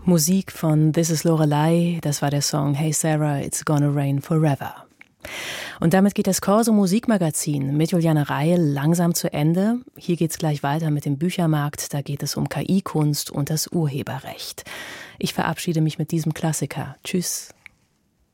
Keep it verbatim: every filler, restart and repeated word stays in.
Musik von This is Lorelei, das war der Song Hey Sarah, It's Gonna Rain Forever. Und damit geht das Corso Musikmagazin mit Juliane Reil langsam zu Ende. Hier geht's gleich weiter mit dem Büchermarkt, da geht es um K I-Kunst und das Urheberrecht. Ich verabschiede mich mit diesem Klassiker. Tschüss.